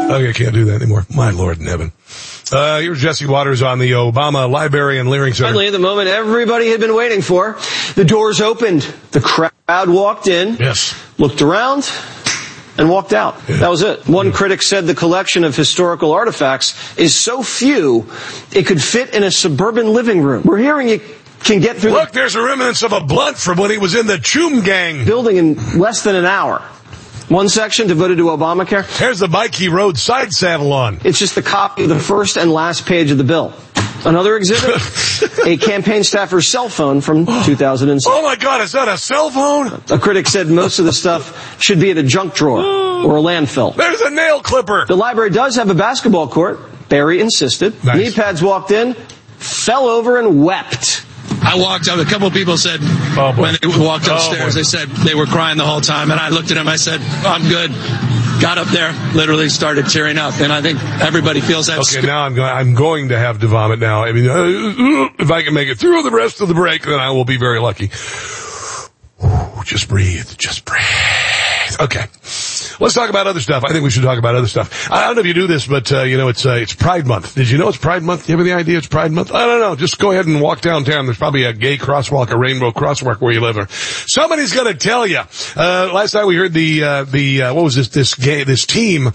Okay, I can't do that anymore. My Lord in heaven. Here's Jesse Waters on the Obama Library and Leering Center. Finally, the moment everybody had been waiting for. The doors opened. The crowd walked in. Yes. Looked around. And walked out. Yeah. That was it. One critic said the collection of historical artifacts is so few, it could fit in a suburban living room. We're hearing you can get through. Look, there's a remnants of a blunt from when he was in the Choom Gang. Building in less than an hour. One section devoted to Obamacare. There's the bike he rode side saddle on. It's just the copy of the first and last page of the bill. Another exhibit, a campaign staffer's cell phone from 2006. Oh my God, is that a cell phone? A critic said most of the stuff should be in a junk drawer or a landfill. There's a nail clipper. The library does have a basketball court. Barry insisted. Nice. Knee pads walked in, fell over and wept. I walked up. A couple of people said when they walked upstairs, they said they were crying the whole time. And I looked at them. I said, I'm good. Got up there, literally started tearing up. And I think everybody feels that. Okay, now I'm going to have to vomit now. I mean, if I can make it through the rest of the break, then I will be very lucky. Just breathe. Just breathe. Okay. Let's talk about other stuff. I think we should talk about other stuff. I don't know if you do this, but, it's Pride Month. Did you know it's Pride Month? Do you have any idea it's Pride Month? I don't know. Just go ahead and walk downtown. There's probably a gay crosswalk, a rainbow crosswalk where you live. Or somebody's gonna tell you. Last night we heard what was this team,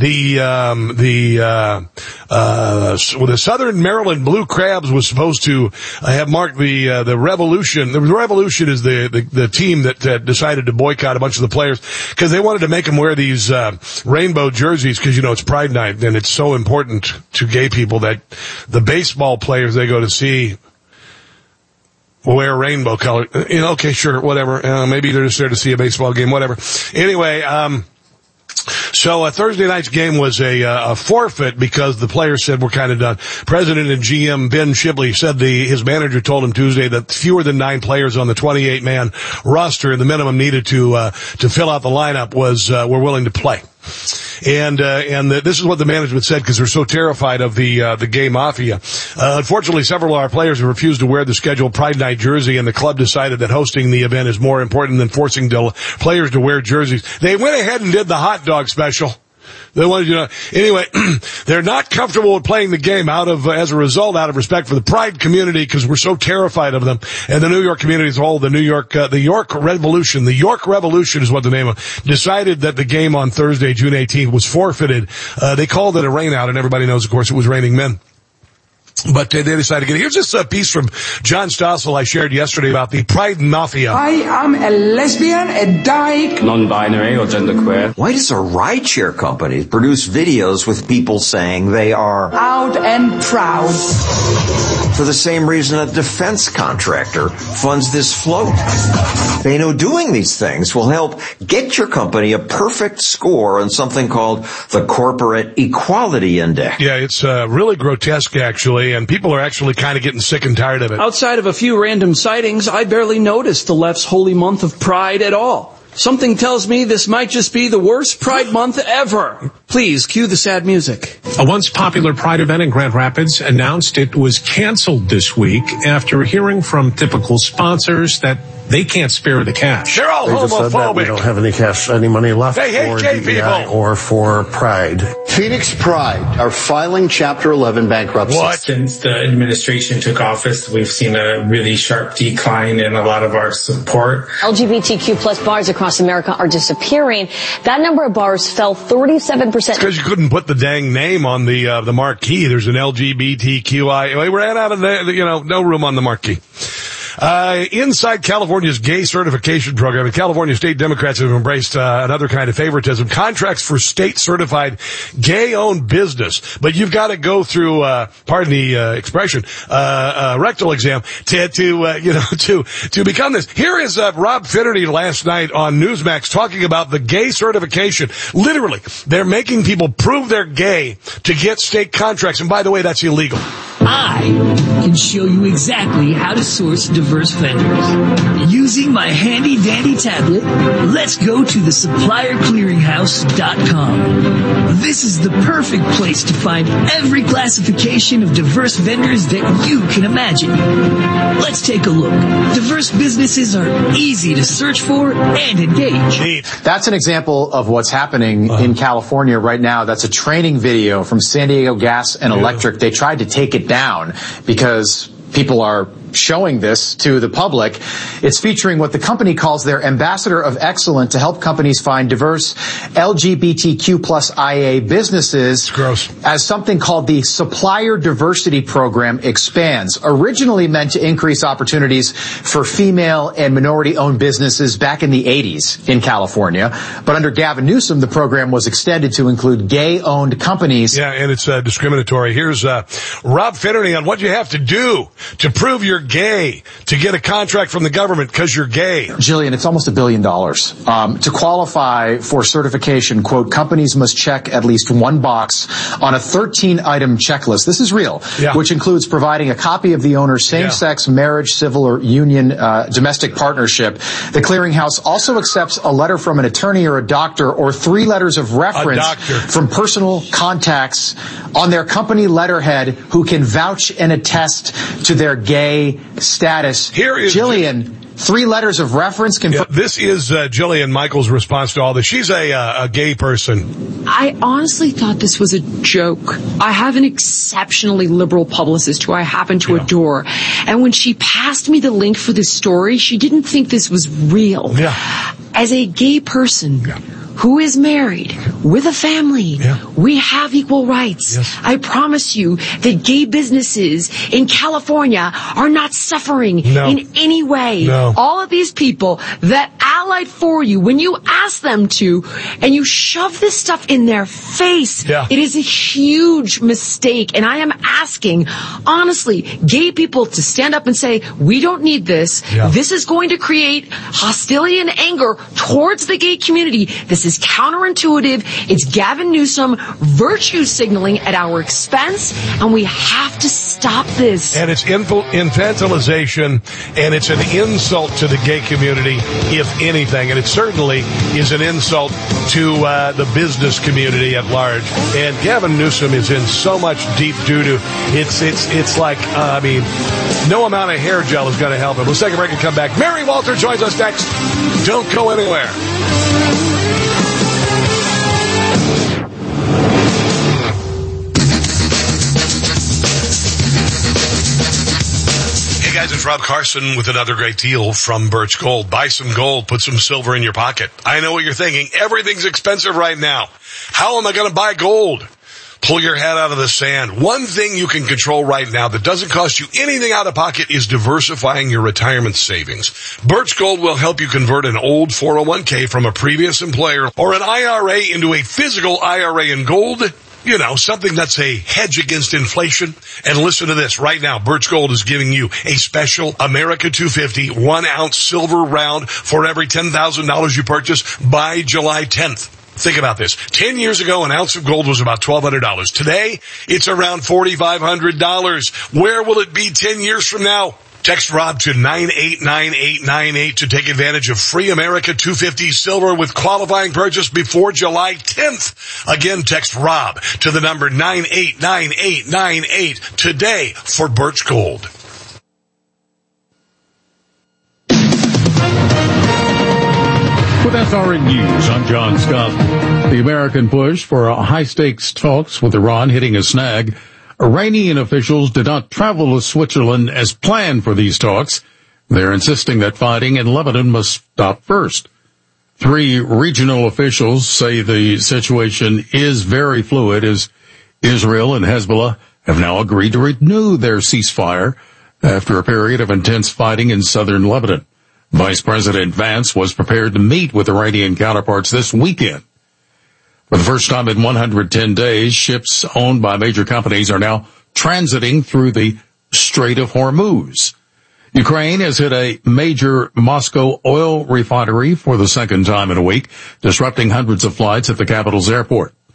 the Southern Maryland Blue Crabs was supposed to have marked the Revolution. The Revolution is the team that decided to boycott a bunch of the players because they wanted to make them wear these rainbow jerseys because, it's Pride Night and it's so important to gay people that the baseball players they go to see wear rainbow color. Okay, sure, whatever. Maybe they're just there to see a baseball game, whatever. Anyway, so Thursday night's game was a forfeit because the players said we're kind of done. President and GM Ben Shibley said his manager told him Tuesday that fewer than 9 players on the 28-man roster, the minimum needed to fill out the lineup were willing to play. And this is what the management said because they're so terrified of the gay mafia. Unfortunately, several of our players have refused to wear the scheduled Pride Night jersey, and the club decided that hosting the event is more important than forcing players to wear jerseys. They went ahead and did the hot dog special. They wanted anyway, they're not comfortable with playing the game as a result, out of respect for the Pride community, because we're so terrified of them. And the New York community as a whole, the York Revolution is what the name of, decided that the game on Thursday, June 18th was forfeited. They called it a rainout, and everybody knows, of course, it was raining men. But they decided to get it. Here's this piece from John Stossel I shared yesterday about the Pride Mafia. I am a lesbian, a dyke, non-binary or genderqueer. Why does a rideshare company produce videos with people saying they are out and proud? For the same reason a defense contractor funds this float. They know doing these things will help get your company a perfect score on something called the Corporate Equality Index. Yeah, it's really grotesque, actually. And people are actually kind of getting sick and tired of it. Outside of a few random sightings, I barely noticed the left's holy month of Pride at all. Something tells me this might just be the worst Pride Month ever. Please, cue the sad music. A once popular Pride event in Grand Rapids announced it was canceled this week after hearing from typical sponsors that they can't spare the cash. They're all homophobic. We don't have any money left they hate for gay DEI people. Or for Pride. Phoenix Pride are filing Chapter 11 bankruptcy. What? Since the administration took office, we've seen a really sharp decline in a lot of our support. LGBTQ plus bars across America are disappearing. That number of bars fell 37%. It's because you couldn't put the dang name on the marquee. There's an LGBTQI. We ran out of no room on the marquee. Inside California's gay certification program, the California state Democrats have embraced another kind of favoritism. Contracts for state-certified gay-owned business. But you've got to go through, pardon the expression, rectal exam to become this. Here is Rob Finnerty last night on Newsmax talking about the gay certification. Literally, they're making people prove they're gay to get state contracts. And by the way, that's illegal. I can show you exactly how to source diverse vendors. Using my handy-dandy tablet, let's go to thesupplierclearinghouse.com. This is the perfect place to find every classification of diverse vendors that you can imagine. Let's take a look. Diverse businesses are easy to search for and engage. That's an example of what's happening in California right now. That's a training video from San Diego Gas and Electric. They tried to take it down because people are showing this to the public. It's featuring what the company calls their Ambassador of Excellence to help companies find diverse LGBTQ plus IA businesses as something called the Supplier Diversity Program expands. Originally meant to increase opportunities for female and minority-owned businesses back in the 80s in California. But under Gavin Newsom, the program was extended to include gay-owned companies. Yeah, and it's discriminatory. Here's Rob Finnerty on what you have to do to prove you're gay to get a contract from the government because you're gay. Jillian, it's almost $1 billion. To qualify for certification, quote, companies must check at least one box on a 13-item checklist. This is real, which includes providing a copy of the owner's same-sex marriage, civil or union, domestic partnership. The clearinghouse also accepts a letter from an attorney or a doctor or 3 letters of reference from personal contacts on their company letterhead who can vouch and attest to their gay status. Here is Jillian. 3 letters of reference. This is Jillian Michaels' response to all this. She's a gay person. I honestly thought this was a joke. I have an exceptionally liberal publicist who I happen to adore. And when she passed me the link for this story, she didn't think this was real. As a gay person who is married with a family, we have equal rights. I promise you that gay businesses in California are not suffering in any way. All of these people that allied for you, when you ask them to, and you shove this stuff in their face, it is a huge mistake. And I am asking, honestly, gay people to stand up and say, we don't need this. This is going to create hostility and anger towards the gay community. This is counterintuitive. It's Gavin Newsom virtue signaling at our expense, and we have to stop this. And it's infantilization, and it's an insult to the gay community, if anything. And it certainly is an insult to the business community at large. And Gavin Newsom is in so much deep doo-doo. It's like, no amount of hair gel is going to help him. Let's take a break and come back. Mary Walter joins us next. Don't go anywhere. Hey guys, it's Rob Carson with another great deal from Birch Gold. Buy some gold, put some silver in your pocket. I know what you're thinking. Everything's expensive right now. How am I going to buy gold? Pull your head out of the sand. One thing you can control right now that doesn't cost you anything out of pocket is diversifying your retirement savings. Birch Gold will help you convert an old 401k from a previous employer or an IRA into a physical IRA in gold. You know, something that's a hedge against inflation. And listen to this. Right now, Birch Gold is giving you a special America 250 1-ounce silver round for every $10,000 you purchase by July 10th. Think about this. 10 years ago, an ounce of gold was about $1,200. Today, it's around $4,500. Where will it be 10 years from now? Text Rob to 989898 to take advantage of free America 250 silver with qualifying purchase before July 10th. Again, text Rob to the number 989898 today for Birch Gold. With SRN News, I'm John Scott. The American push for high-stakes talks with Iran hitting a snag. Iranian officials did not travel to Switzerland as planned for these talks. They're insisting that fighting in Lebanon must stop first. 3 regional officials say the situation is very fluid as Israel and Hezbollah have now agreed to renew their ceasefire after a period of intense fighting in southern Lebanon. Vice President Vance was prepared to meet with Iranian counterparts this weekend. For the first time in 110 days, ships owned by major companies are now transiting through the Strait of Hormuz. Ukraine has hit a major Moscow oil refinery for the second time in a week, disrupting hundreds of flights at the capital's airport.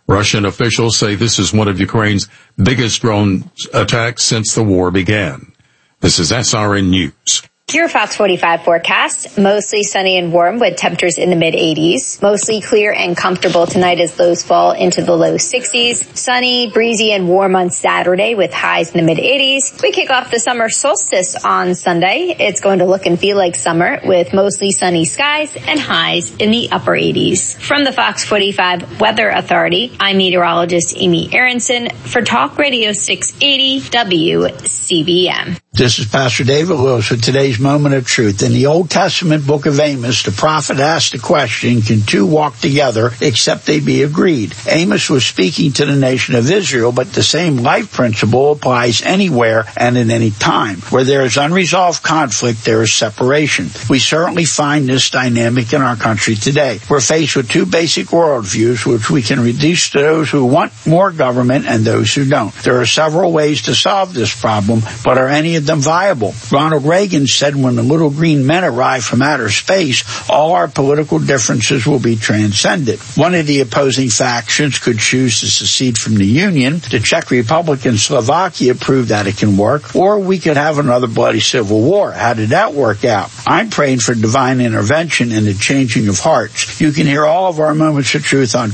Russian officials say this is one of Ukraine's biggest drone attacks since the war began. This is SRN News. Your Fox 45 forecast, mostly sunny and warm with temperatures in the mid-80s. Mostly clear and comfortable tonight as lows fall into the low 60s. Sunny, breezy, and warm on Saturday with highs in the mid-80s. We kick off the summer solstice on Sunday. It's going to look and feel like summer with mostly sunny skies and highs in the upper 80s. From the Fox 45 Weather Authority, I'm meteorologist Amy Aronson for Talk Radio 680 WCBM. This is Pastor David Lewis with today's Moment of Truth. In the Old Testament book of Amos, the prophet asked the question, can two walk together except they be agreed? Amos was speaking to the nation of Israel, but the same life principle applies anywhere and at any time. Where there is unresolved conflict, there is separation. We certainly find this dynamic in our country today. We're faced with two basic worldviews, which we can reduce to those who want more government and those who don't. There are several ways to solve this problem, but are any of them viable? Ronald Reagan said when the little green men arrive from outer space, all our political differences will be transcended. One of the opposing factions could choose to secede from the Union. The Czech Republic and Slovakia proved that it can work. Or we could have another bloody civil war. How did that work out? I'm praying for divine intervention and the changing of hearts. You can hear all of our Moments of Truth on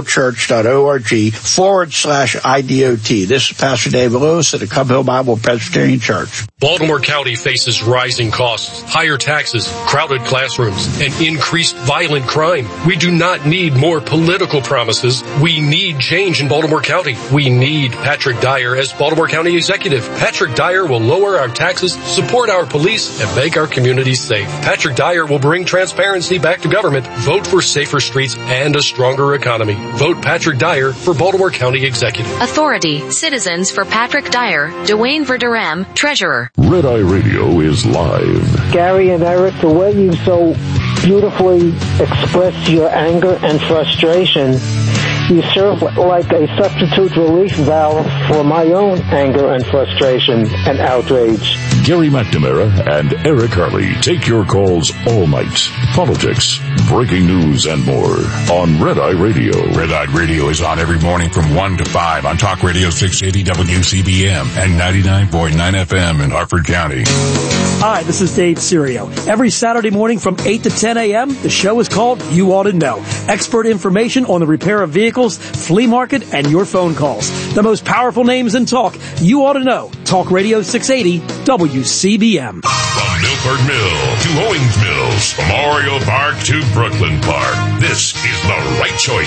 cubhillchurch.org/IDOT. This is Pastor David Lewis of the Cub Hill Bible Presbyterian Church. Baltimore County faces rising costs, higher taxes, crowded classrooms, and increased violent crime. We do not need more political promises. We need change in Baltimore County. We need Patrick Dyer as Baltimore County Executive. Patrick Dyer will lower our taxes, support our police, and make our communities safe. Patrick Dyer will bring transparency back to government. Vote for safer streets and a stronger economy. Vote Patrick Dyer for Baltimore County Executive. Authority, Citizens for Patrick Dyer, Dwayne Verderame, Treasurer. Red Eye Radio is live. Gary and Eric, the way you so beautifully expressed your anger and frustration, you serve like a substitute relief valve for my own anger and frustration and outrage. Gary McNamara and Eric Harley take your calls all night. Politics, breaking news, and more on Red Eye Radio. Red Eye Radio is on every morning from 1 to 5 on Talk Radio 680 WCBM and 99.9 FM in Harford County. Hi, this is Dave Serio. Every Saturday morning from 8 to 10 a.m., the show is called You Ought to Know. Expert information on the repair of vehicles, flea market, and your phone calls. The most powerful names in talk. You Ought to Know. Talk Radio 680 WCBM. From Milford Mill to Owings Mills, Memorial Park to Brooklyn Park, this is the right choice